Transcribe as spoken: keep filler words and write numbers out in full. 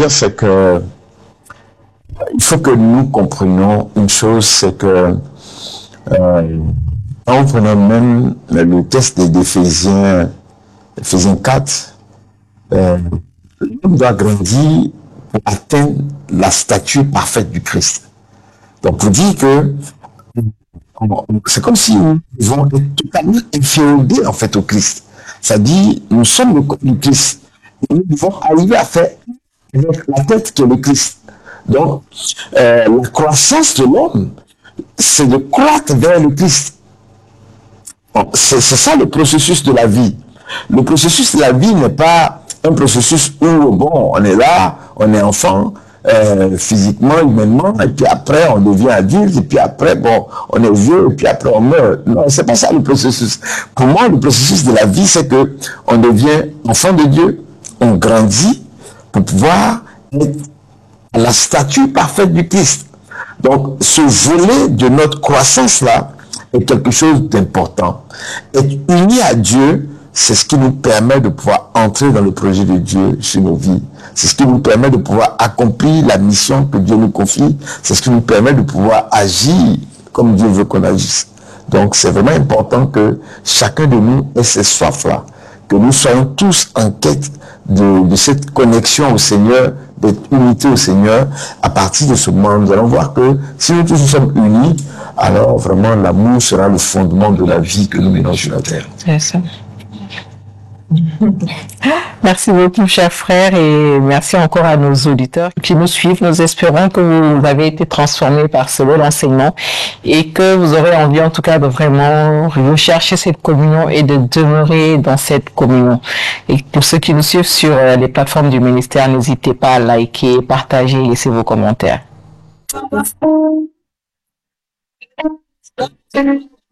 dire, c'est que il faut que nous comprenions une chose, c'est que euh, quand on prenait même le texte d'Éphésiens, Éphésiens quatre, euh, l'homme doit grandir pour atteindre la stature parfaite du Christ. Donc, pour dire que c'est comme si nous devons être totalement inféodés, en fait, au Christ. C'est-à-dire, nous sommes le corps du Christ. Et nous devons arriver à faire avec la tête qui est le Christ. Donc, euh, la croissance de l'homme, c'est de croître vers le Christ. Bon, c'est ça le processus de la vie. Le processus de la vie n'est pas un processus où, bon, on est là, on est enfant, euh, physiquement, humainement, et puis après, on devient adulte, et puis après, bon, on est vieux, et puis après, on meurt. Non, c'est pas ça le processus. Pour moi, le processus de la vie, c'est que on devient enfant de Dieu, on grandit pour pouvoir être à la stature parfaite du Christ. Donc, ce volet de notre croissance-là est quelque chose d'important. Être uni à Dieu, c'est ce qui nous permet de pouvoir entrer dans le projet de Dieu sur nos vies. C'est ce qui nous permet de pouvoir accomplir la mission que Dieu nous confie. C'est ce qui nous permet de pouvoir agir comme Dieu veut qu'on agisse. Donc, c'est vraiment important que chacun de nous ait ces soifs-là, que nous soyons tous en quête de, de cette connexion au Seigneur, d'être unité au Seigneur. À partir de ce moment, nous allons voir que si nous tous nous sommes unis, alors vraiment l'amour sera le fondement de la vie que nous menons sur la terre. C'est ça. Merci beaucoup, chers frères, et merci encore à nos auditeurs qui nous suivent. Nous espérons que vous avez été transformés par ce bel enseignement et que vous aurez envie, en tout cas, de vraiment rechercher cette communion et de demeurer dans cette communion. Et pour ceux qui nous suivent sur les plateformes du ministère, n'hésitez pas à liker, partager et laisser vos commentaires.